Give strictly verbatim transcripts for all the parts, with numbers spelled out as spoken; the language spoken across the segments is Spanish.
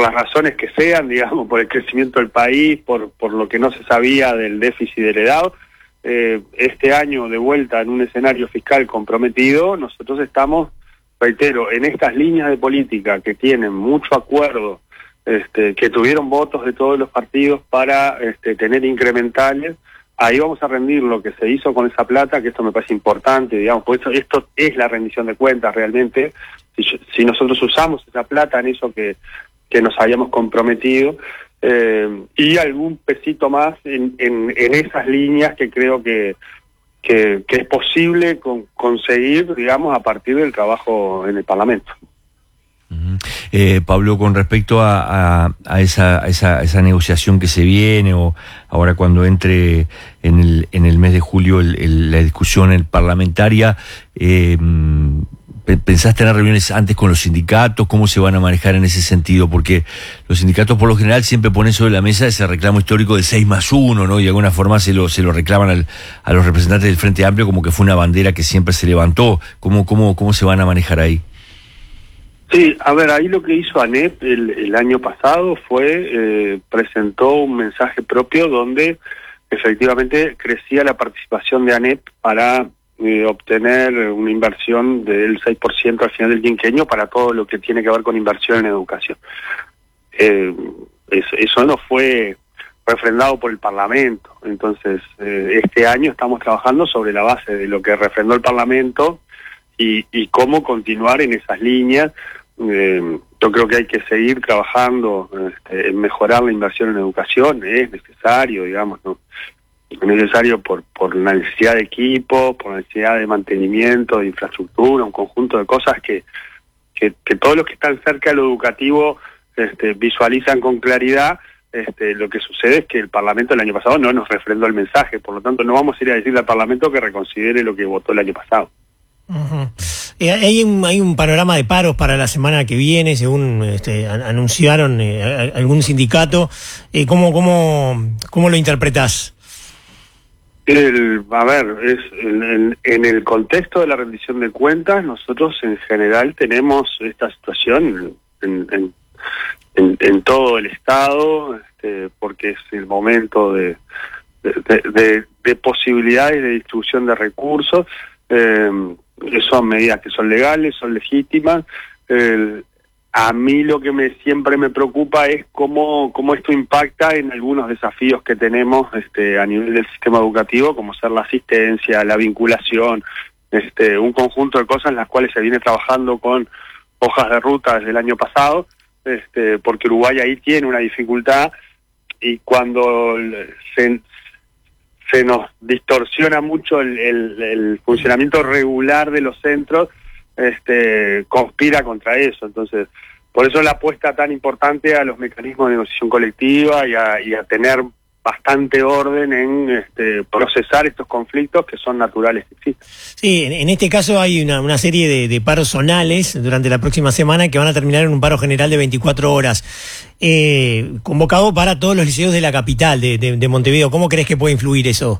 las razones que sean, digamos, por el crecimiento del país, por, por lo que no se sabía del déficit heredado, eh, este año de vuelta en un escenario fiscal comprometido, nosotros estamos, reitero, en estas líneas de política que tienen mucho acuerdo, este, que tuvieron votos de todos los partidos para este, tener incrementales. Ahí vamos a rendir lo que se hizo con esa plata, que esto me parece importante, digamos, porque esto, esto es la rendición de cuentas realmente. Si, si nosotros usamos esa plata en eso que, que nos habíamos comprometido, eh, y algún pesito más en, en, en esas líneas que creo que, que, que es posible con, conseguir, digamos, a partir del trabajo en el Parlamento. Eh, Pablo, con respecto a, a, a, esa, a, esa, a esa negociación que se viene, o ahora cuando entre en el, en el mes de julio el, el, la discusión el parlamentaria, eh, ¿pensás tener reuniones antes con los sindicatos? ¿Cómo se van a manejar en ese sentido? Porque los sindicatos por lo general siempre ponen sobre la mesa ese reclamo histórico de seis más uno, ¿no? Y de alguna forma se lo, se lo reclaman al, a los representantes del Frente Amplio como que fue una bandera que siempre se levantó. ¿Cómo, cómo, cómo se van a manejar ahí? Sí, a ver, ahí lo que hizo ANEP el, el año pasado fue, eh, presentó un mensaje propio donde efectivamente crecía la participación de ANEP para eh, obtener una inversión del seis por ciento al final del quinquenio para todo lo que tiene que ver con inversión en educación. Eh, eso, eso no fue refrendado por el Parlamento, entonces eh, este año estamos trabajando sobre la base de lo que refrendó el Parlamento y, y cómo continuar en esas líneas. Eh, yo creo que hay que seguir trabajando este, en mejorar la inversión en educación, es necesario, digamos, ¿no? Es necesario por, por la necesidad de equipo, por la necesidad de mantenimiento, de infraestructura, un conjunto de cosas que, que, que todos los que están cerca de lo educativo este, visualizan con claridad. Este, lo que sucede es que el Parlamento el año pasado no nos refrendó el mensaje, por lo tanto no vamos a ir a decirle al Parlamento que reconsidere lo que votó el año pasado. Uh-huh. Eh, hay, un, hay un panorama de paros para la semana que viene, según este, an- anunciaron eh, algún sindicato. Eh, ¿cómo, cómo, ¿Cómo lo interpretás? El, a ver, es en, en, en el contexto de la rendición de cuentas, nosotros en general tenemos esta situación en, en, en, en todo el Estado, este, porque es el momento de, de, de, de posibilidades de distribución de recursos. Eh, son medidas que son legales, son legítimas. Eh, a mí lo que me siempre me preocupa es cómo, cómo esto impacta en algunos desafíos que tenemos este, a nivel del sistema educativo, como ser la asistencia, la vinculación, este, un conjunto de cosas en las cuales se viene trabajando con hojas de ruta desde el año pasado, este, porque Uruguay ahí tiene una dificultad y cuando se se nos distorsiona mucho el, el, el funcionamiento regular de los centros, este, conspira contra eso. Entonces, por eso la apuesta tan importante a los mecanismos de negociación colectiva y a, y a tener bastante orden en este, procesar estos conflictos que son naturales que existen. Sí, en, en este caso hay una, una serie de, de paros zonales durante la próxima semana que van a terminar en un paro general de veinticuatro horas, eh, convocado para todos los liceos de la capital, de, de, de Montevideo. ¿Cómo crees que puede influir eso?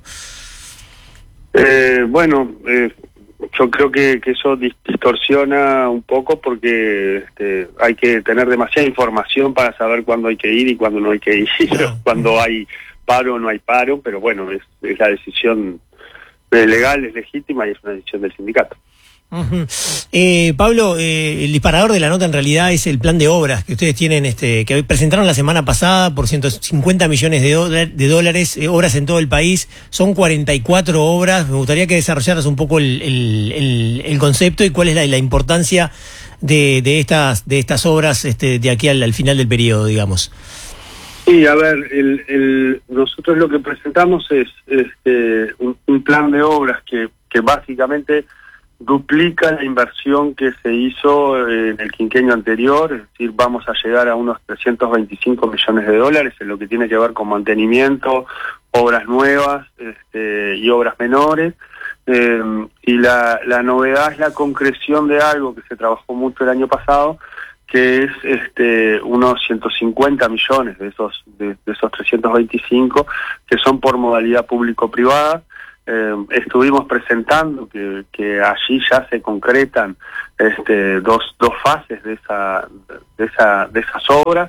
Eh, bueno, eh, yo creo que, que eso distorsiona un poco porque este, hay que tener demasiada información para saber cuándo hay que ir y cuándo no hay que ir, claro. Cuándo hay paro o no hay paro, pero bueno, es, es la decisión legal, es legítima y es una decisión del sindicato. Uh-huh. eh, Pablo, eh, el disparador de la nota en realidad es el plan de obras que ustedes tienen, este, que presentaron la semana pasada por ciento cincuenta millones de, do- de dólares, eh, obras en todo el país. Son cuarenta y cuatro obras. Me gustaría que desarrollaras un poco el, el, el, el concepto y cuál es la, la importancia de, de estas de estas obras este, de aquí al, al final del periodo, digamos. Sí, a ver, el, el, nosotros lo que presentamos es este, un, un plan de obras que, que básicamente duplica la inversión que se hizo en el quinquenio anterior, es decir, vamos a llegar a unos trescientos veinticinco millones de dólares en lo que tiene que ver con mantenimiento, obras nuevas este, y obras menores. Eh, y la, la novedad es la concreción de algo que se trabajó mucho el año pasado, que es este unos ciento cincuenta millones de esos de, de esos trescientos veinticinco que son por modalidad público-privada. Eh, estuvimos presentando que, que allí ya se concretan este dos dos fases de esa de esa de esas obras.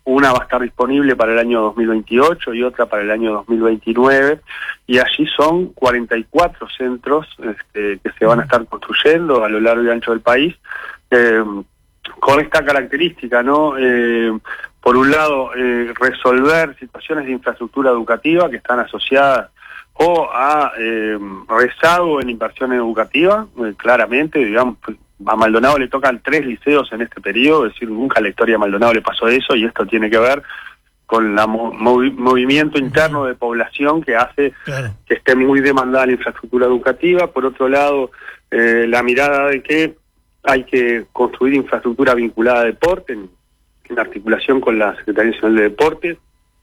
una va a estar disponible para el año dos mil veintiocho y otra para el año dos mil veintinueve, y allí son cuarenta y cuatro centros este, que se van a estar construyendo a lo largo y ancho del país, eh, con esta característica, ¿no? Eh, por un lado, eh, resolver situaciones de infraestructura educativa que están asociadas o a eh, rezago en inversión educativa, eh, claramente, digamos, a Maldonado le tocan tres liceos en este periodo, es decir, nunca en la historia de Maldonado le pasó eso, y esto tiene que ver con el movi movimiento interno de población que hace claro. que esté muy demandada la infraestructura educativa. Por otro lado, eh, la mirada de que hay que construir infraestructura vinculada a deporte, en, en articulación con la Secretaría Nacional de Deportes,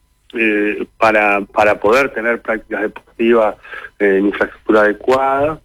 eh, para, para poder tener prácticas deportivas eh, en infraestructura adecuada.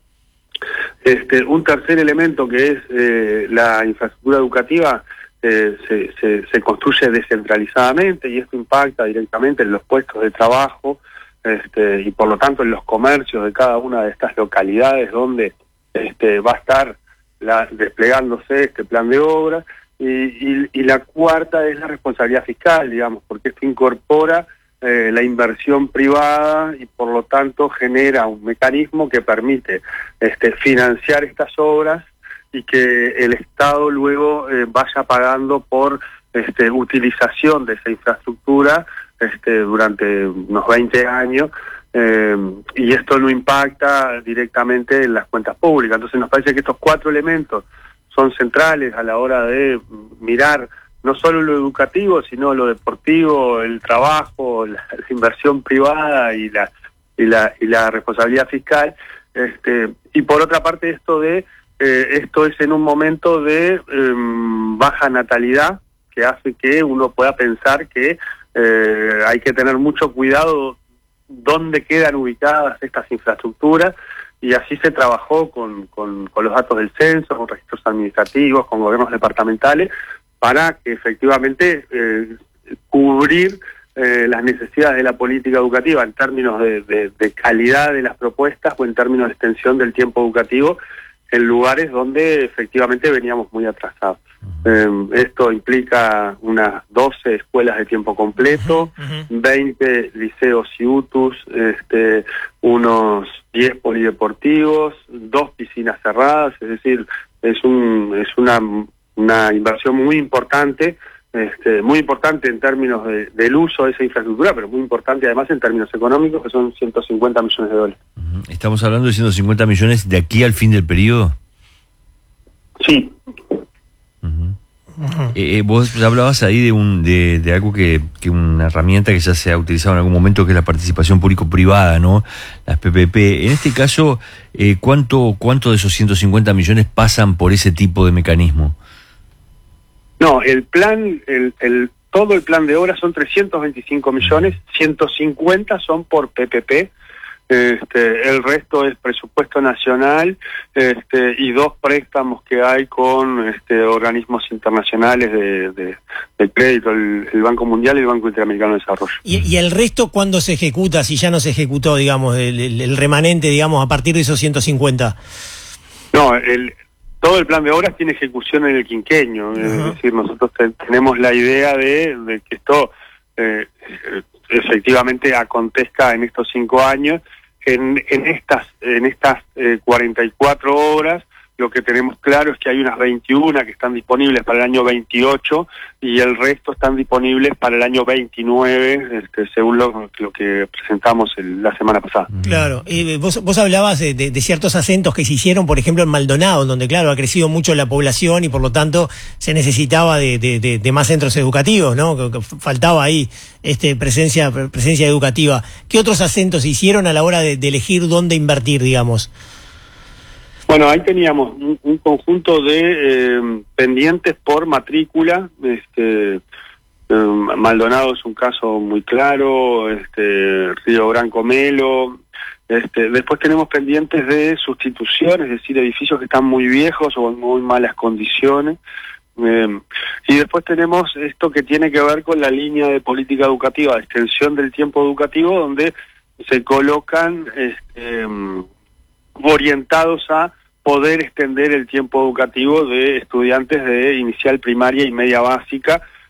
Este, un tercer elemento que es eh, la infraestructura educativa eh, se, se, se construye descentralizadamente, y esto impacta directamente en los puestos de trabajo este, y por lo tanto en los comercios de cada una de estas localidades donde este, va a estar la, desplegándose este plan de obra. Y, y, y la cuarta es la responsabilidad fiscal, digamos, porque esto incorpora Eh, la inversión privada y por lo tanto genera un mecanismo que permite este, financiar estas obras y que el Estado luego eh, vaya pagando por este, utilización de esa infraestructura este, durante unos veinte años, eh, y esto no impacta directamente en las cuentas públicas. Entonces nos parece que estos cuatro elementos son centrales a la hora de mirar no solo lo educativo, sino lo deportivo, el trabajo, la, la inversión privada y la y la y la responsabilidad fiscal. Este, y por otra parte, esto de eh, esto es en un momento de eh, baja natalidad, que hace que uno pueda pensar que eh, hay que tener mucho cuidado dónde quedan ubicadas estas infraestructuras, y así se trabajó con, con, con los datos del censo, con registros administrativos, con gobiernos departamentales, para que efectivamente eh, cubrir eh, las necesidades de la política educativa en términos de, de, de calidad de las propuestas o en términos de extensión del tiempo educativo en lugares donde efectivamente veníamos muy atrasados. Uh-huh. Eh, esto implica unas doce escuelas de tiempo completo, uh-huh. veinte liceos y U T Us, este, unos diez polideportivos, dos piscinas cerradas, es decir, es un es una... una inversión muy importante, este, muy importante en términos de, del uso de esa infraestructura, pero muy importante además en términos económicos, que son ciento cincuenta millones de dólares. ¿Estamos hablando de ciento cincuenta millones de aquí al fin del periodo? Sí. Uh-huh. Uh-huh. Eh, vos hablabas ahí de un de, de algo que, que una herramienta que ya se ha utilizado en algún momento, que es la participación público-privada, ¿no? Las P P P. En este caso, eh, ¿cuánto, ¿cuánto de esos ciento cincuenta millones pasan por ese tipo de mecanismo? No, el plan, el, el todo el plan de obras son trescientos veinticinco millones, ciento cincuenta son por P P P, este, el resto es presupuesto nacional, este, y dos préstamos que hay con este, organismos internacionales de, de, de crédito, el, el Banco Mundial y el Banco Interamericano de Desarrollo. ¿Y, y el resto cuándo se ejecuta, si ya no se ejecutó, digamos, el, el, el remanente, digamos, a partir de esos ciento cincuenta? No, el... todo el plan de obras tiene ejecución en el quinquenio, uh-huh. Es decir, nosotros te, tenemos la idea de, de que esto eh, efectivamente acontezca en estos cinco años. En, en estas en estas eh, cuarenta y cuatro obras, lo que tenemos claro es que hay unas veintiuna que están disponibles para el año veintiocho y el resto están disponibles para el año veintinueve, este, según lo, lo que presentamos el, la semana pasada. Claro, eh, vos, vos hablabas de, de, de ciertos acentos que se hicieron, por ejemplo, en Maldonado, donde, claro, ha crecido mucho la población y por lo tanto se necesitaba de, de, de, de más centros educativos, ¿no? Que, que faltaba ahí este presencia presencia educativa. ¿Qué otros acentos se hicieron a la hora de, de elegir dónde invertir, digamos? Bueno, ahí teníamos un, un conjunto de eh, pendientes por matrícula. Este, eh, Maldonado es un caso muy claro, este, Río Branco Melo. Este, después tenemos pendientes de sustitución, es decir, edificios que están muy viejos o en muy malas condiciones. Eh, y después tenemos esto que tiene que ver con la línea de política educativa, de extensión del tiempo educativo, donde se colocan este, orientados a poder extender el tiempo educativo de estudiantes de inicial, primaria y media básica,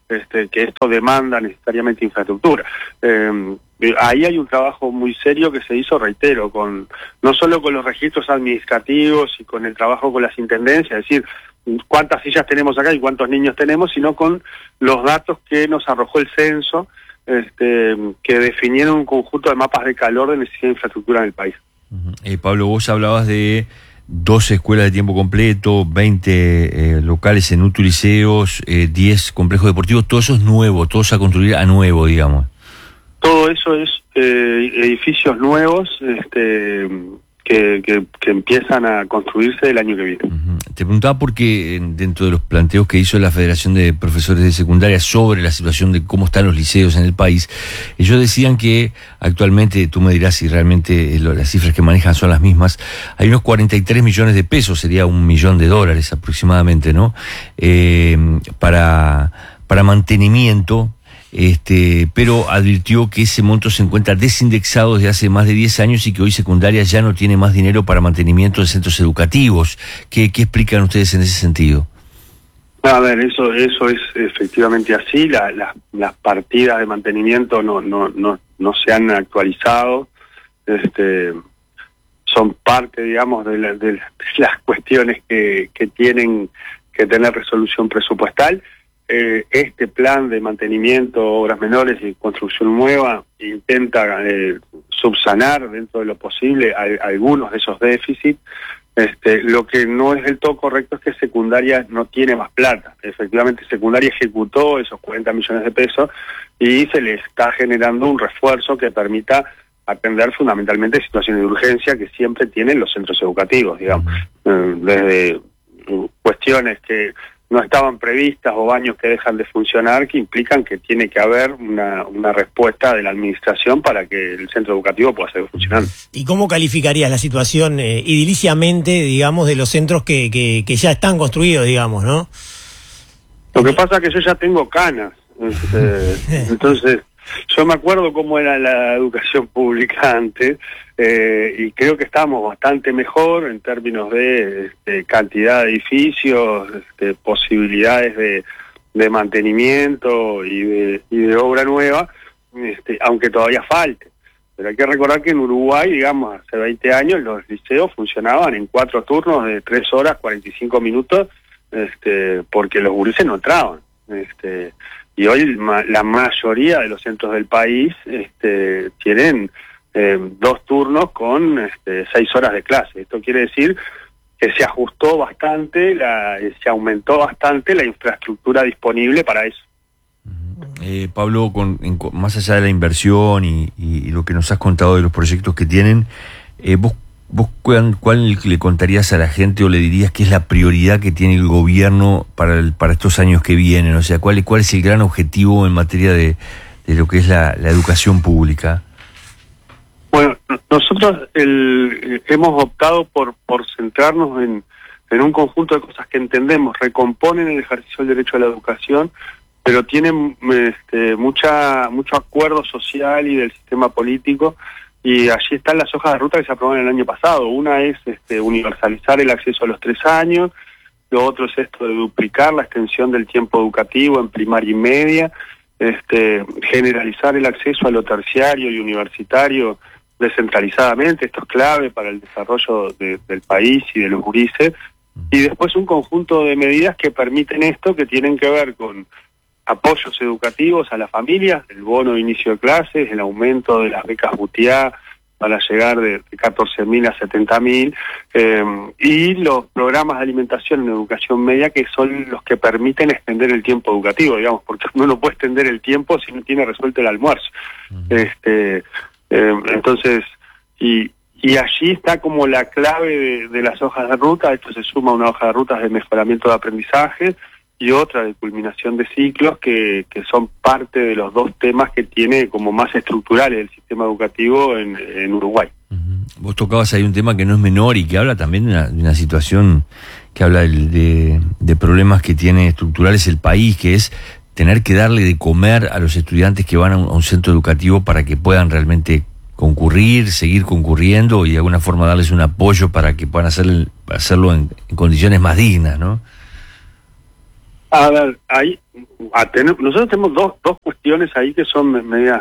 este, que esto demanda necesariamente infraestructura. Eh, ahí hay un trabajo muy serio que se hizo, reitero, con no solo con los registros administrativos y con el trabajo con las intendencias, es decir, cuántas sillas tenemos acá y cuántos niños tenemos, sino con los datos que nos arrojó el censo, este, que definieron un conjunto de mapas de calor de necesidad de infraestructura en el país. Uh-huh. eh, Pablo, vos hablabas de doce escuelas de tiempo completo, veinte eh, locales en utiliceos, eh, diez complejos deportivos, todo eso es nuevo, todo se va a construir a nuevo, digamos. Todo eso es eh, edificios nuevos este, que, que, que empiezan a construirse el año que viene. Uh-huh. Te preguntaba porque dentro de los planteos que hizo la Federación de Profesores de Secundaria sobre la situación de cómo están los liceos en el país, ellos decían que actualmente, tú me dirás si realmente las cifras que manejan son las mismas, hay unos cuarenta y tres millones de pesos, sería un millón de dólares aproximadamente, ¿no? Eh, para, para mantenimiento. Este, pero advirtió que ese monto se encuentra desindexado desde hace más de diez años y que hoy secundaria ya no tiene más dinero para mantenimiento de centros educativos. ¿Qué, qué explican ustedes en ese sentido? A ver, eso eso es efectivamente así. La, la, las partidas de mantenimiento no no no no se han actualizado. Este, son parte, digamos, de, la, de las cuestiones que, que tienen que tener resolución presupuestal. Eh, este plan de mantenimiento, obras menores y construcción nueva intenta eh, subsanar dentro de lo posible a, a algunos de esos déficits. Este, lo que no es del todo correcto es que secundaria no tiene más plata. Efectivamente, secundaria ejecutó esos cuarenta millones de pesos y se le está generando un refuerzo que permita atender fundamentalmente situaciones de urgencia que siempre tienen los centros educativos, digamos, eh, desde cuestiones que no estaban previstas o baños que dejan de funcionar, que implican que tiene que haber una, una respuesta de la administración para que el centro educativo pueda seguir funcionando. ¿Y cómo calificarías la situación eh, ediliciamente, digamos, de los centros que, que, que ya están construidos, digamos, no? Lo que pasa es que yo ya tengo canas, este, entonces yo me acuerdo cómo era la educación pública antes, eh, y creo que estamos bastante mejor en términos de este, cantidad de edificios, este, posibilidades de, de mantenimiento y de, y de obra nueva, este, aunque todavía falte. Pero hay que recordar que en Uruguay, digamos, hace veinte años los liceos funcionaban en cuatro turnos de tres horas, cuarenta y cinco minutos, este, porque los gurises no entraban. Este, y hoy ma, la mayoría de los centros del país este, tienen eh, dos turnos con este, seis horas de clase. Esto quiere decir que se ajustó bastante, la, se aumentó bastante la infraestructura disponible para eso. Eh, Pablo, con, en, más allá de la inversión y, y, y lo que nos has contado de los proyectos que tienen, eh, vos, vos cuál, cuál le contarías a la gente o le dirías que es la prioridad que tiene el gobierno para, el, para estos años que vienen? O sea, ¿cuál, cuál es el gran objetivo en materia de, de lo que es la, la educación pública? Bueno, nosotros el, hemos optado por, por centrarnos en, en un conjunto de cosas que entendemos, recomponen el ejercicio del derecho a la educación, pero tienen este, mucha mucho acuerdo social y del sistema político, y allí están las hojas de ruta que se aprobaron el año pasado. Una es este, universalizar el acceso a los tres años, lo otro es esto de duplicar la extensión del tiempo educativo en primaria y media, este, generalizar el acceso a lo terciario y universitario descentralizadamente, esto es clave para el desarrollo de, del país y de los gurises, y después un conjunto de medidas que permiten esto, que tienen que ver con apoyos educativos a las familias, el bono de inicio de clases, el aumento de las becas Butiá para llegar de catorce mil a setenta mil, eh, y los programas de alimentación en educación media, que son los que permiten extender el tiempo educativo, digamos, porque uno no puede extender el tiempo si no tiene resuelto el almuerzo. Uh-huh. Este, eh, entonces, y, y allí está como la clave de, de las hojas de ruta. Esto se suma a una hoja de ruta de mejoramiento de aprendizaje y otra de culminación de ciclos, que, que son parte de los dos temas que tiene como más estructurales el sistema educativo en, en Uruguay. Uh-huh. Vos tocabas ahí un tema que no es menor y que habla también de una, de una situación que habla de, de, de problemas que tiene estructurales el país, que es tener que darle de comer a los estudiantes que van a un, a un centro educativo para que puedan realmente concurrir, seguir concurriendo y de alguna forma darles un apoyo para que puedan hacer, hacerlo en, en condiciones más dignas, ¿no? A ver, ahí a tener, nosotros tenemos dos, dos cuestiones ahí que son medias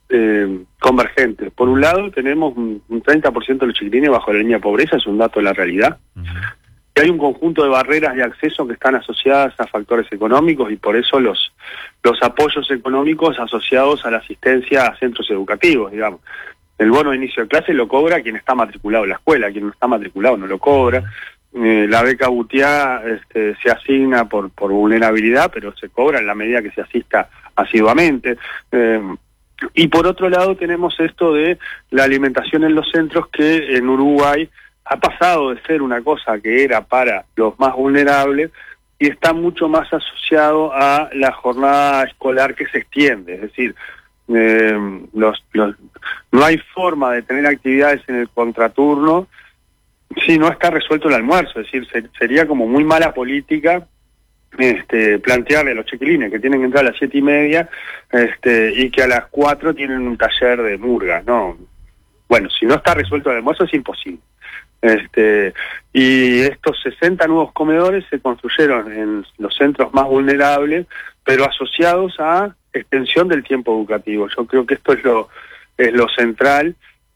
eh, convergentes. Por un lado, tenemos un, un treinta por ciento de los chiquilines bajo la línea de pobreza, es un dato de la realidad. Uh-huh. Y hay un conjunto de barreras de acceso que están asociadas a factores económicos, y por eso los, los apoyos económicos asociados a la asistencia a centros educativos, digamos. El bono de inicio de clase lo cobra quien está matriculado en la escuela, quien no está matriculado no lo cobra. Eh, la beca Butiá este, se asigna por, por vulnerabilidad, pero se cobra en la medida que se asista asiduamente. Eh, y por otro lado tenemos esto de la alimentación en los centros, que en Uruguay ha pasado de ser una cosa que era para los más vulnerables y está mucho más asociado a la jornada escolar que se extiende. Es decir, eh, los, los, no hay forma de tener actividades en el contraturno si no está resuelto el almuerzo. Es decir, se, sería como muy mala política este, plantearle a los chiquilines que tienen que entrar a las siete y media este, y que a las cuatro tienen un taller de murga. No, bueno, si no está resuelto el almuerzo es imposible. Este, y estos sesenta nuevos comedores se construyeron en los centros más vulnerables, pero asociados a extensión del tiempo educativo. Yo creo que esto es lo, es lo central,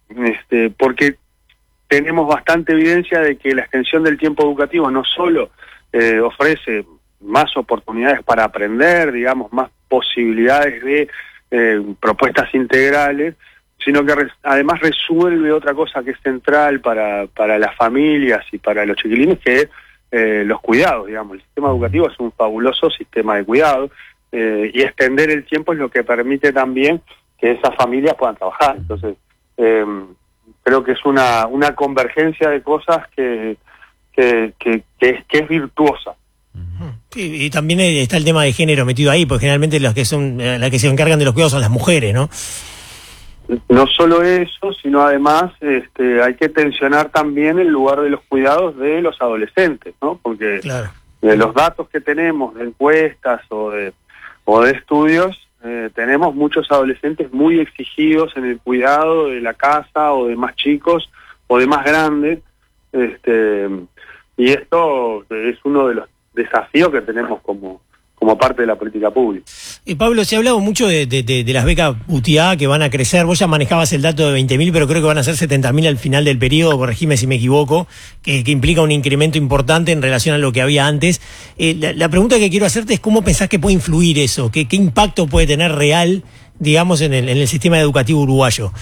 este, porque tenemos bastante evidencia de que la extensión del tiempo educativo no solo eh, ofrece más oportunidades para aprender, digamos, más posibilidades de eh, propuestas integrales, sino que res, además resuelve otra cosa que es central para, para las familias y para los chiquilines, que es eh, los cuidados, digamos. El sistema educativo es un fabuloso sistema de cuidado, eh, y extender el tiempo es lo que permite también que esas familias puedan trabajar. Entonces, eh, creo que es una, una convergencia de cosas que, que, que, que, es, que es virtuosa. Sí, y también está el tema de género metido ahí, porque generalmente las que son las que se encargan de los cuidados son las mujeres, ¿no? No solo eso, sino además este, hay que tensionar también el lugar de los cuidados de los adolescentes, ¿no? Porque claro, de los datos que tenemos de encuestas o de, o de estudios, eh, tenemos muchos adolescentes muy exigidos en el cuidado de la casa o de más chicos o de más grandes, este, y esto es uno de los desafíos que tenemos como como parte de la política pública. Y Pablo, se ha hablado mucho de, de, de, de las becas Butiá que van a crecer. Vos ya manejabas el dato de veinte mil, pero creo que van a ser setenta mil al final del periodo, corregime si me equivoco, que, que implica un incremento importante en relación a lo que había antes. Eh, la, la pregunta que quiero hacerte es cómo pensás que puede influir eso, qué, qué impacto puede tener real, digamos, en el, en el sistema educativo uruguayo.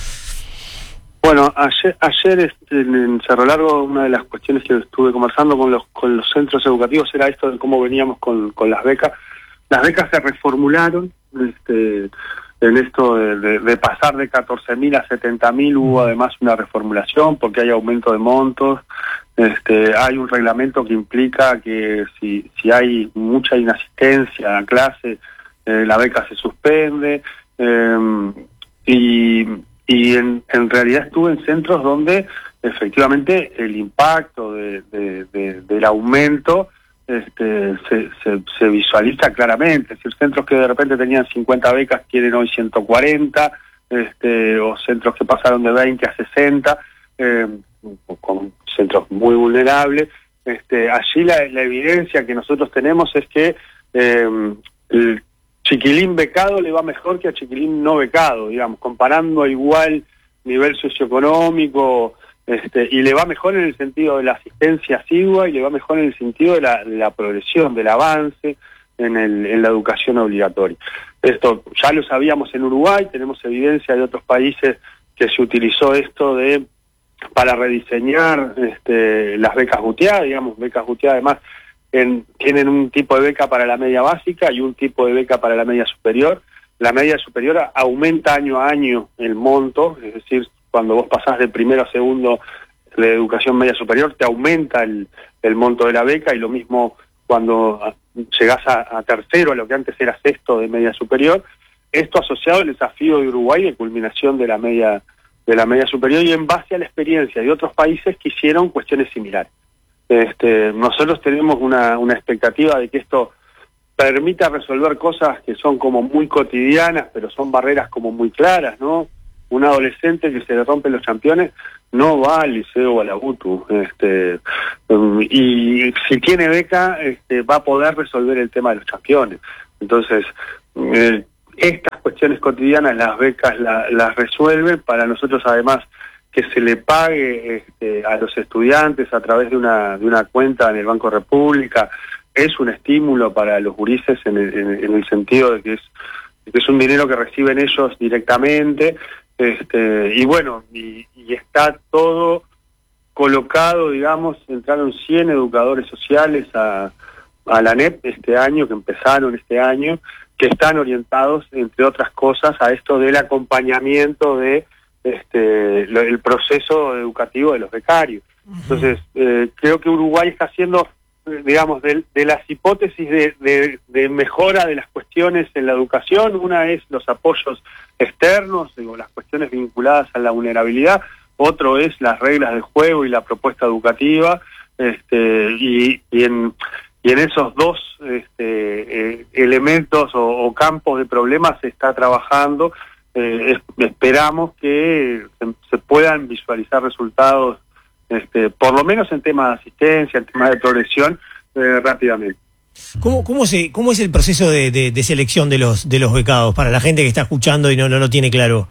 Bueno, ayer, ayer en Cerro Largo, una de las cuestiones que estuve conversando con los con los centros educativos era esto de cómo veníamos con, con las becas. Las becas se reformularon, este, en esto de, de, de pasar de catorce mil a setenta mil hubo además una reformulación porque hay aumento de montos. Este, hay un reglamento que implica que si, si hay mucha inasistencia a clase, eh, la beca se suspende, eh, y... Y en, en realidad estuve en centros donde efectivamente el impacto de, de, de, del aumento este, se, se, se visualiza claramente. Es decir, centros que de repente tenían cincuenta becas tienen hoy ciento cuarenta, este, o centros que pasaron de veinte a sesenta, eh, con centros muy vulnerables. Este, allí la, la evidencia que nosotros tenemos es que eh, el chiquilín becado le va mejor que a chiquilín no becado, digamos, comparando a igual nivel socioeconómico, este, y le va mejor en el sentido de la asistencia asidua y le va mejor en el sentido de la, de la progresión, del avance en, el, en la educación obligatoria. Esto ya lo sabíamos en Uruguay, tenemos evidencia de otros países que se utilizó esto de para rediseñar este, las becas Butiá, digamos, becas Butiá además En, tienen un tipo de beca para la media básica y un tipo de beca para la media superior. La media superior aumenta año a año el monto, es decir, cuando vos pasás de primero a segundo de educación media superior, te aumenta el, el monto de la beca, y lo mismo cuando llegás a, a tercero, a lo que antes era sexto de media superior. Esto asociado al desafío de Uruguay de culminación de la media, de la media superior, y en base a la experiencia de otros países que hicieron cuestiones similares. Este, nosotros tenemos una, una expectativa de que esto permita resolver cosas que son como muy cotidianas, pero son barreras como muy claras, ¿no? Un adolescente que se le rompen los championes no va al liceo o a la U T U, este, um, y si tiene beca este, va a poder resolver el tema de los championes. Entonces, eh, estas cuestiones cotidianas las becas la, las resuelven. Para nosotros, además, que se le pague este, a los estudiantes a través de una de una cuenta en el Banco República es un estímulo para los gurises en el, en, en el sentido de que es, de que es un dinero que reciben ellos directamente, este, y bueno, y, y está todo colocado, digamos. Entraron cien educadores sociales a, a la ANEP este año, que empezaron este año, que están orientados, entre otras cosas, a esto del acompañamiento de este lo, el proceso educativo de los becarios. Entonces, eh, creo que Uruguay está haciendo, digamos, de, de las hipótesis de, de, de mejora de las cuestiones en la educación. Una es los apoyos externos, digo, las cuestiones vinculadas a la vulnerabilidad. Otro es las reglas de juego y la propuesta educativa, este, y, y en y en esos dos este, eh, elementos o, o campos de problemas se está trabajando. Eh, es, esperamos que se, se puedan visualizar resultados, este, por lo menos en temas de asistencia, en temas de progresión, eh, rápidamente. ¿Cómo, cómo, se, ¿Cómo es el proceso de, de, de selección de los de los becados para la gente que está escuchando y no, no lo tiene claro?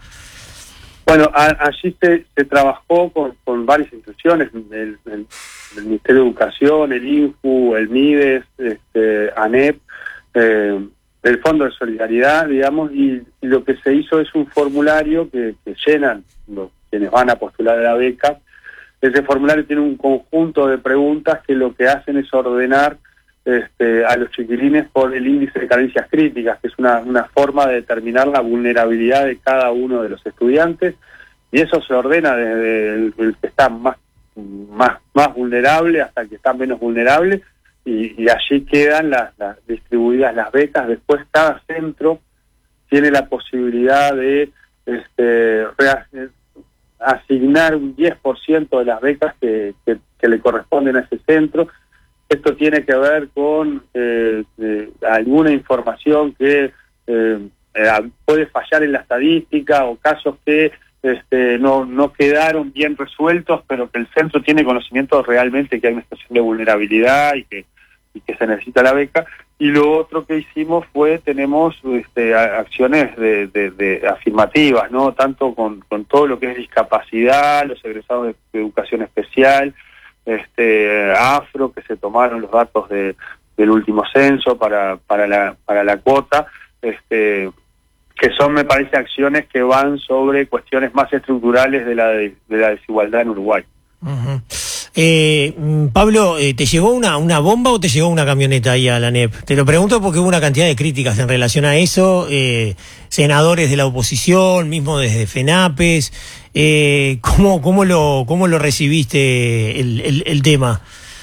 Bueno, a, allí se, se trabajó con, con varias instituciones, el, el, el Ministerio de Educación, el INJU, el MIDES, este, ANEP, eh, el Fondo de Solidaridad, digamos, y, y lo que se hizo es un formulario que, que llenan los, quienes van a postular a la beca. Ese formulario tiene un conjunto de preguntas que lo que hacen es ordenar este, a los chiquilines por el índice de carencias críticas, que es una, una forma de determinar la vulnerabilidad de cada uno de los estudiantes, y eso se ordena desde el, el que está más, más, más vulnerable hasta el que está menos vulnerable, y, y allí quedan las, las distribuidas las becas. Después cada centro tiene la posibilidad de este, re, asignar un diez por ciento de las becas que, que, que le corresponden a ese centro. Esto tiene que ver con eh, eh, alguna información que eh, eh, puede fallar en la estadística, o casos que este, no, no quedaron bien resueltos, pero que el centro tiene conocimiento realmente que hay una situación de vulnerabilidad y que, y que se necesita la beca. Y lo otro que hicimos fue, tenemos este, acciones de, de, de afirmativas, ¿no? Tanto con, con todo lo que es discapacidad, los egresados de, de educación especial, este afro, que se tomaron los datos de, del último censo para para la para la cuota, este que son, me parece, acciones que van sobre cuestiones más estructurales de la de, de la desigualdad en Uruguay. Uh-huh. eh, Pablo, ¿te llegó una una bomba o te llegó una camioneta ahí a la ANEP? Te lo pregunto porque hubo una cantidad de críticas en relación a eso, eh, senadores de la oposición, mismo desde FENAPES. Eh, ¿cómo, cómo, lo, ¿Cómo lo recibiste el, el, el tema?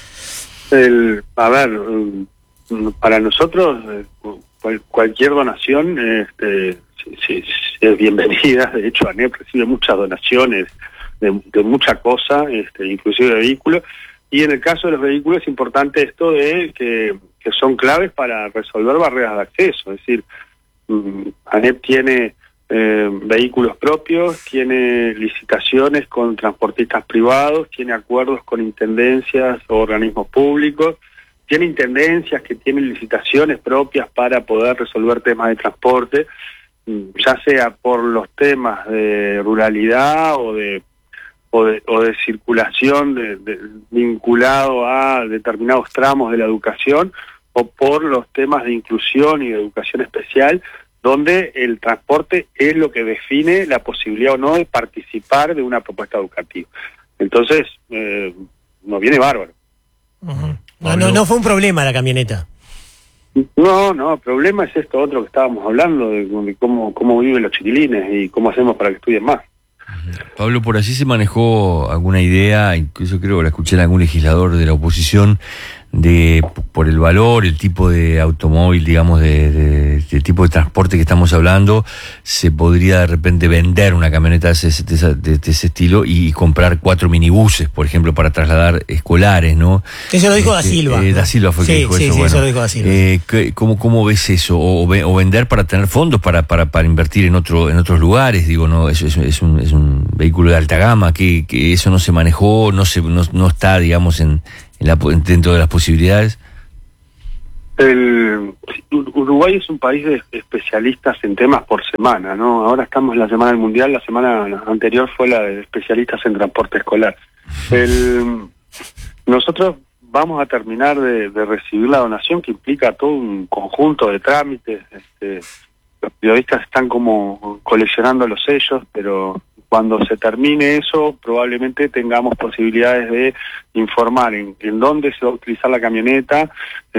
El, a ver, para nosotros cual, cualquier donación este, sí, sí, es bienvenida. De hecho, ANEP recibe muchas donaciones de, de mucha cosa, este, inclusive de vehículos. Y en el caso de los vehículos es importante esto de que, que son claves para resolver barreras de acceso. Es decir, ANEP tiene Eh, vehículos propios, tiene licitaciones con transportistas privados, tiene acuerdos con intendencias o organismos públicos, tiene intendencias que tienen licitaciones propias para poder resolver temas de transporte, ya sea por los temas de ruralidad o de o de, o de circulación de, de, vinculado a determinados tramos de la educación, o por los temas de inclusión y de educación especial, donde el transporte es lo que define la posibilidad o no de participar de una propuesta educativa. Entonces, eh, nos viene bárbaro. Uh-huh. No, no, no fue un problema la camioneta. No, no, el problema es esto otro que estábamos hablando, de, de cómo, cómo viven los chiquilines y cómo hacemos para que estudien más. Pablo, por allí se manejó alguna idea, incluso creo que la escuché en algún legislador de la oposición, de por el valor, el tipo de automóvil, digamos, de, de, de tipo de transporte que estamos hablando, se podría de repente vender una camioneta de ese, de ese, de ese estilo y comprar cuatro minibuses, por ejemplo, para trasladar escolares, ¿no? Eso lo dijo este, Da Silva. Eh, Da Silva fue sí, que dijo sí, eso. Sí, bueno, eso lo dijo Da Silva. Eh, ¿cómo, ¿Cómo ves eso? O, o vender para tener fondos para para para invertir en otro en otros lugares, digo, no, eso es, es un es un vehículo de alta gama, que, que eso no se manejó, no se no, no está, digamos, en En la, dentro de las posibilidades. El Uruguay es un país de especialistas en temas por semana, ¿no? Ahora estamos en la semana del Mundial, la semana anterior fue la de especialistas en transporte escolar. El, nosotros vamos a terminar de, de recibir la donación, que implica todo un conjunto de trámites. Este, los periodistas están como coleccionando los sellos, pero cuando se termine eso, probablemente tengamos posibilidades de informar en, en dónde se va a utilizar la camioneta,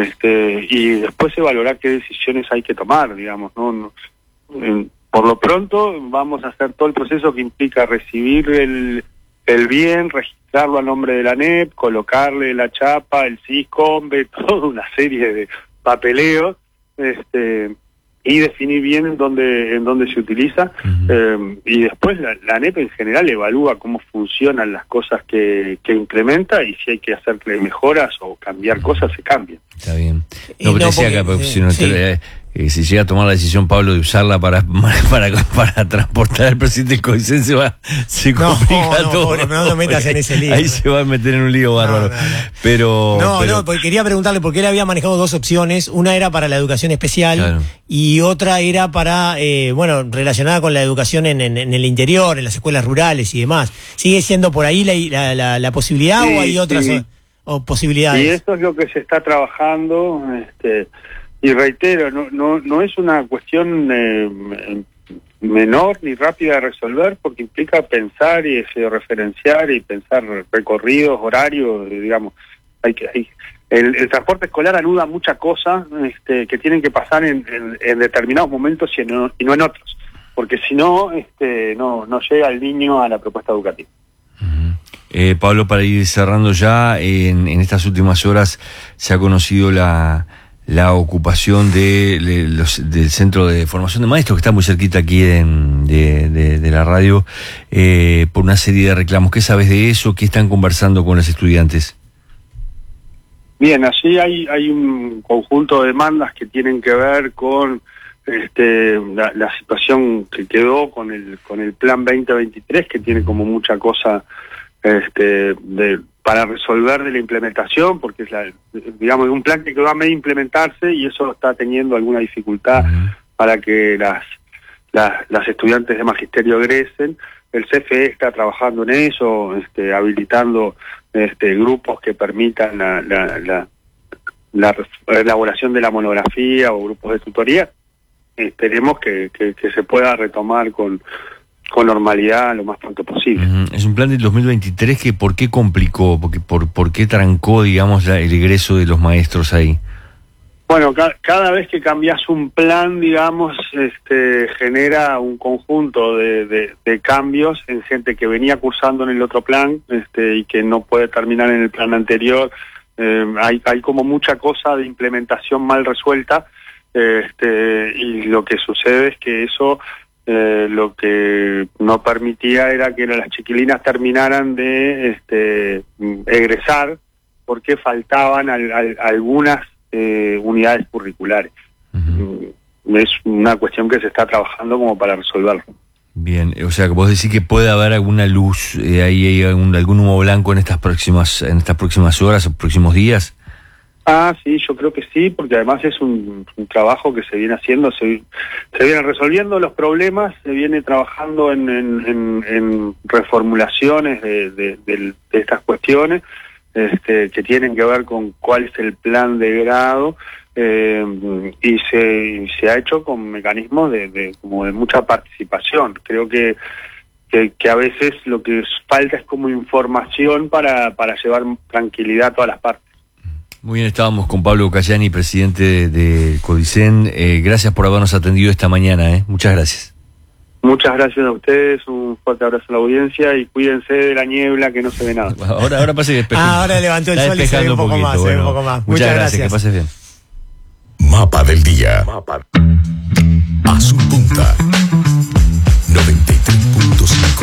este, y después evaluar qué decisiones hay que tomar, digamos, ¿no? no en, por lo pronto vamos a hacer todo el proceso que implica recibir el, el bien, registrarlo a nombre de la A N E P, colocarle la chapa, el SISCOMBE, toda una serie de papeleos, este y definir bien en dónde en dónde se utiliza. Uh-huh. eh, y después la, la A N E P en general evalúa cómo funcionan las cosas que, que implementa, y si hay que hacerle mejoras o cambiar uh-huh. cosas, se cambian. Está bien. No, pero decía que eh, si no sí. te, eh, eh, si llega a tomar la decisión, Pablo, de usarla para para, para transportar al presidente del CODICEN, se va se complica no, no, todo. Pobre, no, no metas en ese lío. Ahí se va a meter en un lío bárbaro. No, no, no. Pero No, pero... no, porque quería preguntarle, porque él había manejado dos opciones. Una era para la educación especial, claro, y otra era para, eh, bueno, relacionada con la educación en, en, en el interior, en las escuelas rurales y demás. ¿Sigue siendo por ahí la, la, la posibilidad sí, o hay otras sí. o, o posibilidades? Y eso es lo que se está trabajando, este, y reitero, no, no, no es una cuestión eh, menor ni rápida de resolver, porque implica pensar y referenciar y pensar recorridos, horarios, digamos, hay que... Hay, El, el transporte escolar anuda muchas cosas este, que tienen que pasar en, en, en determinados momentos y, en, y no en otros, porque si no, este, no, no llega el niño a la propuesta educativa. Uh-huh. eh, Pablo, para ir cerrando ya, en, en estas últimas horas se ha conocido la, la ocupación de, de los, del Centro de Formación de Maestros, que está muy cerquita aquí de, de, de, de la radio, eh, por una serie de reclamos. ¿Qué sabes de eso? ¿Qué están conversando con los estudiantes? Bien, allí hay hay un conjunto de demandas que tienen que ver con este la, la situación que quedó con el con el plan veinte veintitrés, que tiene como mucha cosa este de para resolver de la implementación, porque es la digamos un plan que quedó a medio implementarse, y eso está teniendo alguna dificultad uh-huh. para que las, las las estudiantes de magisterio egresen. El C F E está trabajando en eso, este, habilitando este, grupos que permitan la, la, la, la elaboración de la monografía o grupos de tutoría. Esperemos que, que, que se pueda retomar con, con normalidad lo más pronto posible. Uh-huh. Es un plan del dos mil veintitrés que ¿por qué complicó? Porque, por, ¿Por qué trancó, digamos, la, el egreso de los maestros ahí? Bueno, ca cada vez que cambias un plan, digamos, este, genera un conjunto de, de, de cambios en gente que venía cursando en el otro plan, este, y que no puede terminar en el plan anterior. Eh, hay, hay como mucha cosa de implementación mal resuelta, este, y lo que sucede es que eso eh, lo que no permitía era que las chiquilinas terminaran de este, egresar, porque faltaban al, al, algunas Eh, unidades curriculares. Uh-huh. Es una cuestión que se está trabajando como para resolverlo. Bien, o sea, que vos decís que puede haber alguna luz, eh, ahí hay algún, algún humo blanco en estas próximas en estas próximas horas o próximos días. Ah, sí, yo creo que sí, porque además es un, un trabajo que se viene haciendo, se, se vienen resolviendo los problemas, se viene trabajando en, en, en, en reformulaciones de, de, de, de estas cuestiones. Este, que tienen que ver con cuál es el plan de grado, eh, y se, se ha hecho con mecanismos de, de como de mucha participación. Creo que, que que a veces lo que falta es como información para, para llevar tranquilidad a todas las partes. Muy bien, estábamos con Pablo Cayani, presidente de, de CODICEN. Eh, gracias por habernos atendido esta mañana, ¿eh? Muchas gracias. Muchas gracias a ustedes, un fuerte abrazo a la audiencia y cuídense de la niebla, que no se ve nada. Ahora, ahora pase despejando. Ah, ahora levantó el sol y se ve un poco poquito, más, bueno, se ve un poco más. Muchas, muchas gracias, gracias, que pases bien. Mapa del día. Mapa. Azul Punta noventa y tres punto cinco.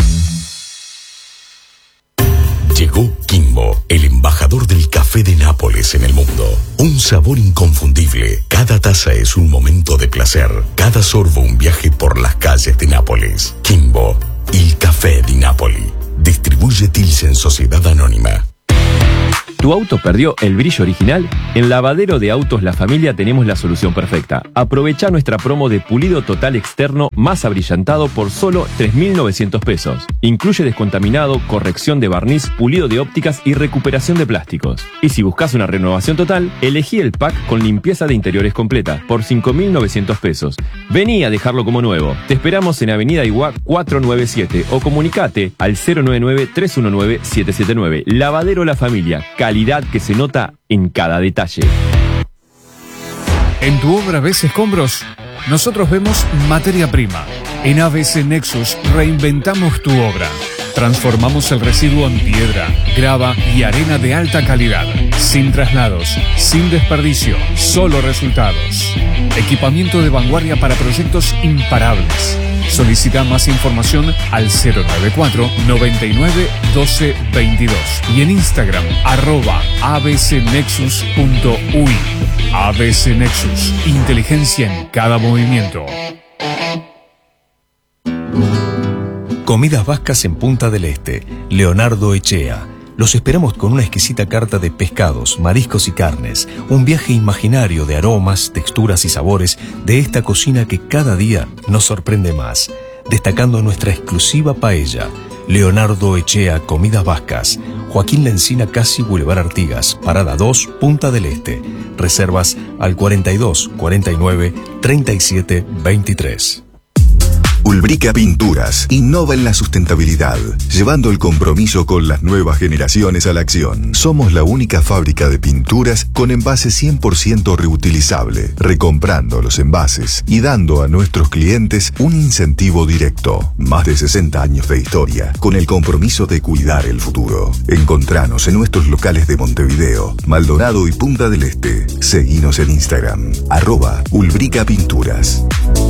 Llegó Kimbo, el embajador del café de Nápoles en el mundo. Un sabor inconfundible. Cada taza es un momento de placer. Cada sorbo un viaje por las calles de Nápoles. Kimbo, il café di Napoli. Distribuye Tilsen Sociedad Anónima. ¿Tu auto perdió el brillo original? En Lavadero de Autos La Familia tenemos la solución perfecta. Aprovecha nuestra promo de pulido total externo más abrillantado por solo tres mil novecientos pesos. Incluye descontaminado, corrección de barniz, pulido de ópticas y recuperación de plásticos. Y si buscas una renovación total, elegí el pack con limpieza de interiores completa por cinco mil novecientos pesos. Vení a dejarlo como nuevo. Te esperamos en Avenida Iguá cuatrocientos noventa y siete o comunicate al cero nueve nueve, tres uno nueve, siete siete nueve. Lavadero La Familia. Calidad que se nota en cada detalle. En tu obra ves escombros, nosotros vemos materia prima. En A B C Nexus reinventamos tu obra. Transformamos el residuo en piedra, grava y arena de alta calidad. Sin traslados, sin desperdicio, solo resultados. Equipamiento de vanguardia para proyectos imparables. Solicita más información al cero nueve cuatro, noventa y nueve, doce, veintidós y en Instagram arroba abcnexus punto uy. A B C Nexus, inteligencia en cada movimiento. Comidas Vascas en Punta del Este, Leonardo Echea. Los esperamos con una exquisita carta de pescados, mariscos y carnes, un viaje imaginario de aromas, texturas y sabores de esta cocina que cada día nos sorprende más, destacando nuestra exclusiva paella. Leonardo Echea Comidas Vascas, Joaquín Lencina Casi Boulevard Artigas, Parada dos, Punta del Este. Reservas al cuarenta y dos, cuarenta y nueve, treinta y siete, veintitrés. Ulbrica Pinturas innova en la sustentabilidad, llevando el compromiso con las nuevas generaciones a la acción. Somos la única fábrica de pinturas con envase cien por ciento reutilizable, recomprando los envases y dando a nuestros clientes un incentivo directo. Más de sesenta años de historia, con el compromiso de cuidar el futuro. Encontranos en nuestros locales de Montevideo, Maldonado y Punta del Este. Seguinos en Instagram, arroba Ulbrica Pinturas.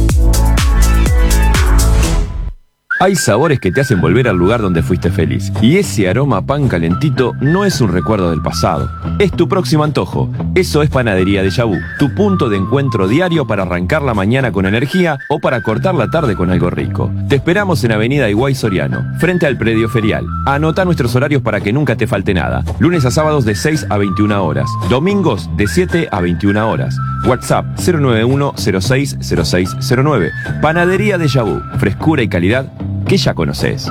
Hay sabores que te hacen volver al lugar donde fuiste feliz. Y ese aroma a pan calentito no es un recuerdo del pasado. Es tu próximo antojo. Eso es Panadería Déjà Vu, tu punto de encuentro diario para arrancar la mañana con energía o para cortar la tarde con algo rico. Te esperamos en Avenida Higuay Soriano, frente al predio ferial. Anota nuestros horarios para que nunca te falte nada. Lunes a sábados de seis a veintiuna horas. Domingos de siete a veintiuna horas. WhatsApp cero nueve uno, cero seis, cero seis cero nueve. Panadería Déjà Vu, frescura y calidad que ya conoces.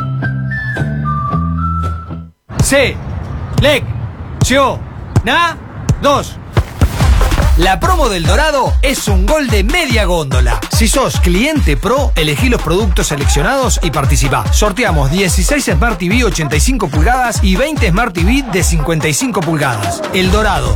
Se, lec, yo, na, dos. La promo del Dorado es un gol de media góndola. Si sos cliente pro, elegí los productos seleccionados y participá. Sorteamos dieciséis Smart T V ochenta y cinco pulgadas y veinte Smart T V de cincuenta y cinco pulgadas. El Dorado,